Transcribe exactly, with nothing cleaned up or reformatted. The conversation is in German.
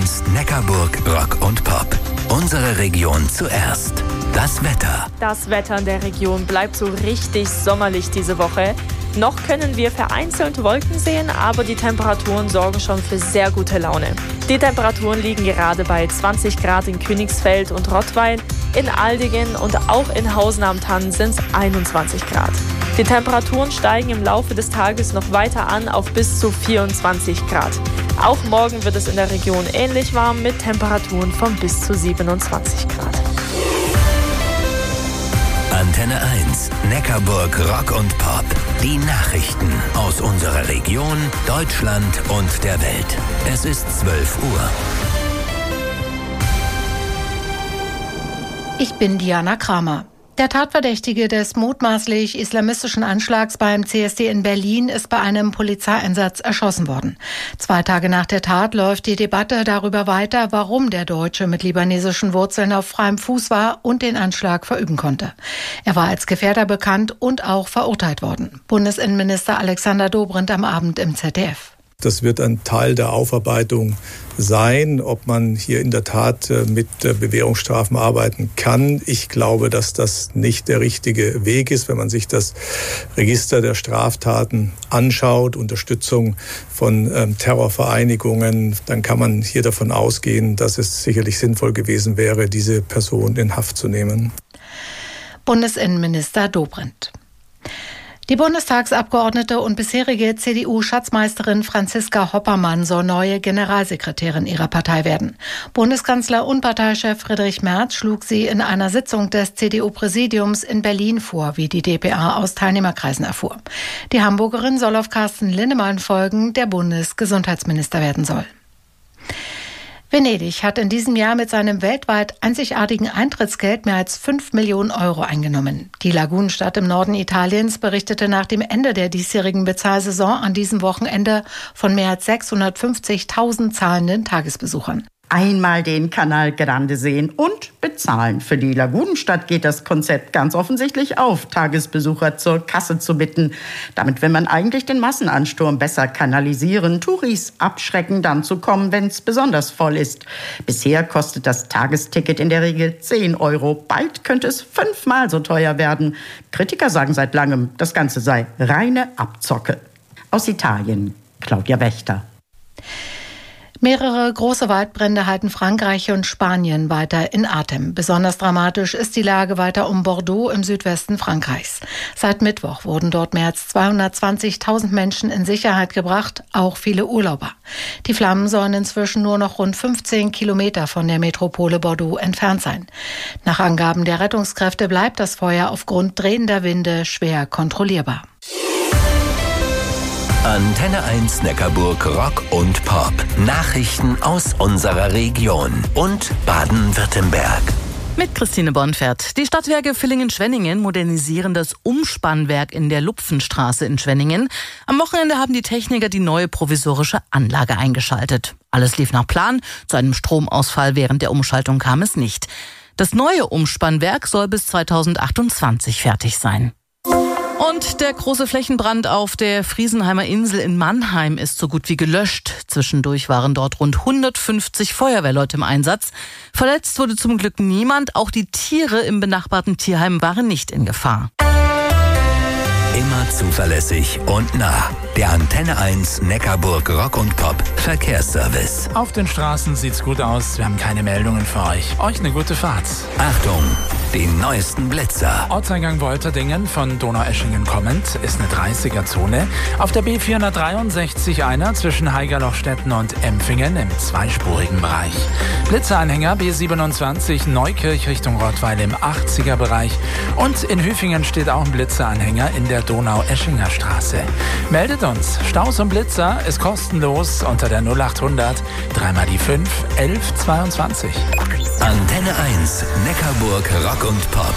eins Neckarburg Rock und Pop. Unsere Region zuerst. Das Wetter. Das Wetter in der Region bleibt so richtig sommerlich diese Woche. Noch können wir vereinzelt Wolken sehen, aber die Temperaturen sorgen schon für sehr gute Laune. Die Temperaturen liegen gerade bei zwanzig Grad in Königsfeld und Rottweil, in Aldingen und auch in Hausen am Tann sind es einundzwanzig Grad. Die Temperaturen steigen im Laufe des Tages noch weiter an auf bis zu vierundzwanzig Grad. Auch morgen wird es in der Region ähnlich warm mit Temperaturen von bis zu siebenundzwanzig Grad. Antenne eins, Neckarburg Rock und Pop. Die Nachrichten aus unserer Region, Deutschland und der Welt. Es ist zwölf Uhr. Ich bin Diana Kramer. Der Tatverdächtige des mutmaßlich islamistischen Anschlags beim C S D in Berlin ist bei einem Polizeieinsatz erschossen worden. Zwei Tage nach der Tat läuft die Debatte darüber weiter, warum der Deutsche mit libanesischen Wurzeln auf freiem Fuß war und den Anschlag verüben konnte. Er war als Gefährder bekannt und auch verurteilt worden. Bundesinnenminister Alexander Dobrindt am Abend im Z D F. Das wird ein Teil der Aufarbeitung sein, ob man hier in der Tat mit Bewährungsstrafen arbeiten kann. Ich glaube, dass das nicht der richtige Weg ist, wenn man sich das Register der Straftaten anschaut, Unterstützung von ähm, Terrorvereinigungen, dann kann man hier davon ausgehen, dass es sicherlich sinnvoll gewesen wäre, diese Person in Haft zu nehmen. Bundesinnenminister Dobrindt. Die Bundestagsabgeordnete und bisherige C D U-Schatzmeisterin Franziska Hoppermann soll neue Generalsekretärin ihrer Partei werden. Bundeskanzler und Parteichef Friedrich Merz schlug sie in einer Sitzung des C D U-Präsidiums in Berlin vor, wie die d p a aus Teilnehmerkreisen erfuhr. Die Hamburgerin soll auf Carsten Linnemann folgen, der Bundesgesundheitsminister werden soll. Venedig hat in diesem Jahr mit seinem weltweit einzigartigen Eintrittsgeld mehr als fünf Millionen Euro eingenommen. Die Lagunenstadt im Norden Italiens berichtete nach dem Ende der diesjährigen Bezahlsaison an diesem Wochenende von mehr als sechshundertfünfzigtausend zahlenden Tagesbesuchern. Einmal den Canal Grande sehen und bezahlen. Für die Lagunenstadt geht das Konzept ganz offensichtlich auf, Tagesbesucher zur Kasse zu bitten. Damit will man eigentlich den Massenansturm besser kanalisieren, Touris abschrecken, dann zu kommen, wenn es besonders voll ist. Bisher kostet das Tagesticket in der Regel zehn Euro. Bald könnte es fünfmal so teuer werden. Kritiker sagen seit langem, das Ganze sei reine Abzocke. Aus Italien, Claudia Wächter. Mehrere große Waldbrände halten Frankreich und Spanien weiter in Atem. Besonders dramatisch ist die Lage weiter um Bordeaux im Südwesten Frankreichs. Seit Mittwoch wurden dort mehr als zweihundertzwanzigtausend Menschen in Sicherheit gebracht, auch viele Urlauber. Die Flammen sollen inzwischen nur noch rund fünfzehn Kilometer von der Metropole Bordeaux entfernt sein. Nach Angaben der Rettungskräfte bleibt das Feuer aufgrund drehender Winde schwer kontrollierbar. Antenne eins Neckarburg Rock und Pop. Nachrichten aus unserer Region und Baden-Württemberg. Mit Christine Bonfert. Die Stadtwerke Villingen-Schwenningen modernisieren das Umspannwerk in der Lupfenstraße in Schwenningen. Am Wochenende haben die Techniker die neue provisorische Anlage eingeschaltet. Alles lief nach Plan. Zu einem Stromausfall während der Umschaltung kam es nicht. Das neue Umspannwerk soll bis zweitausendachtundzwanzig fertig sein. Und der große Flächenbrand auf der Friesenheimer Insel in Mannheim ist so gut wie gelöscht. Zwischendurch waren dort rund hundertfünfzig Feuerwehrleute im Einsatz. Verletzt wurde zum Glück niemand. Auch die Tiere im benachbarten Tierheim waren nicht in Gefahr. Immer zuverlässig und nah. Der Antenne eins Neckarburg Rock und Pop Verkehrsservice. Auf den Straßen sieht's gut aus. Wir haben keine Meldungen für euch. Euch eine gute Fahrt. Achtung, die neuesten Blitzer. Ortseingang Wolterdingen von Donaueschingen kommend ist eine dreißiger-Zone. Auf der B vierhundertdreiundsechzig einer zwischen Haigerlochstetten und Empfingen im zweispurigen Bereich. Blitzeranhänger B siebenundzwanzig Neukirch Richtung Rottweil im achtziger-Bereich. Und in Hüfingen steht auch ein Blitzeranhänger in der Donaueschinger Straße. Meldet uns. Staus und Blitzer ist kostenlos unter der null achthundert drei mal die fünf elf zweiundzwanzig. Antenne eins Neckarburg Rock und Pop.